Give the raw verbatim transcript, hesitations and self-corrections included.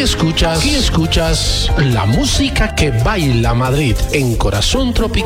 escuchas, aquí escuchas la música que baila Madrid en Corazón Tropical.